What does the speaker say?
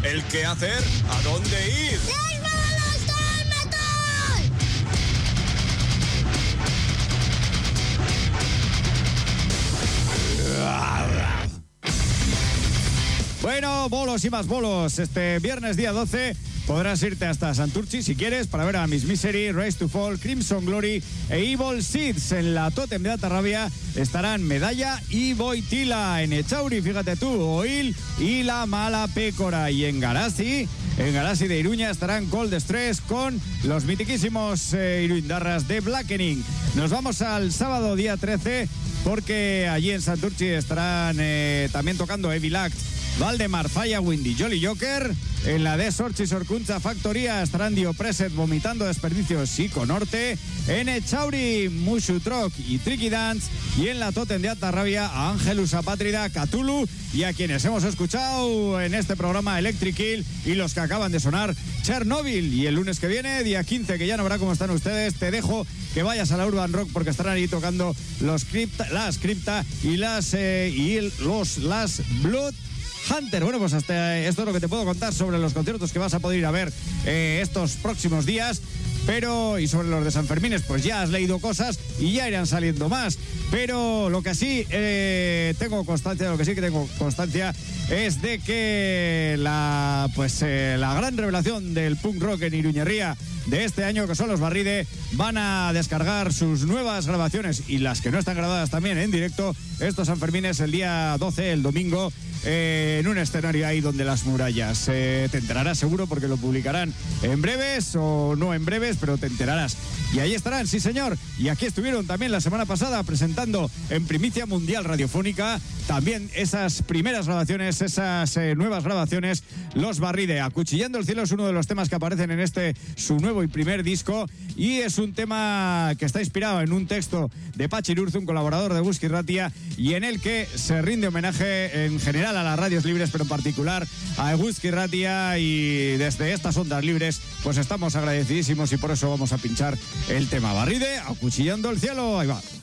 el qué hacer, a dónde ir. ¡Los bolos del metal! Bueno, bolos y más bolos. Este viernes día 12 podrás irte hasta Santurchi si quieres para ver a Miss Misery, Rise to Fall, Crimson Glory e Evil Seeds. En la Tótem de Atarrabia estarán Medalla y Boitila. En Echauri, fíjate tú, Oil y La Mala Pécora. Y en Garasi de Iruña estarán Cold Stress con los mitiquísimos Iruindarras de Blackening. Nos vamos al sábado día 13 porque allí en Santurchi estarán también tocando Evil Act, Valdemar, Firewind y Jolly Joker. En la de Sorchi Sorkuncha Factoría estarán Dio Preset, Vomitando Desperdicios, Psico Norte. En Echauri, Mushu Truck y Tricky Dance. Y en la Tótem de Atarrabia, a Ángelus Apátrida, Cthulhu y a quienes hemos escuchado en este programa Electric Hill y los que acaban de sonar, Chernobyl. Y el lunes que viene, día 15, que ya no verá cómo están ustedes, te dejo que vayas a la Urban Rock porque estarán ahí tocando las Crypta y las Blood Hunter. Bueno, pues hasta esto es lo que te puedo contar sobre los conciertos que vas a poder ir a ver estos próximos días. Pero, y sobre los de San Fermines, pues ya has leído cosas y ya irán saliendo más. Pero lo que sí tengo constancia es de que la gran revelación del punk rock en Iruñerría de este año, que son los Barride, van a descargar sus nuevas grabaciones y las que no están grabadas también en directo estos San Fermines el día 12, el domingo, en un escenario ahí donde las murallas. Te enterarás seguro porque lo publicarán en breves o no en breves, pero te enterarás. Y ahí estarán, sí señor. Y aquí estuvieron también la semana pasada presentando en primicia mundial radiofónica también esas primeras grabaciones, esas nuevas grabaciones, los Barride. Acuchillando el cielo es uno de los temas que aparecen en su nuevo y primer disco, y es un tema que está inspirado en un texto de Pachi Urzu, un colaborador de Whisky Ratia, y en el que se rinde homenaje en general a las radios libres, pero en particular a Whisky Ratia, y desde estas ondas libres pues estamos agradecidísimos y por eso vamos a pinchar el tema Barride, Acuchillando el cielo. Ahí va.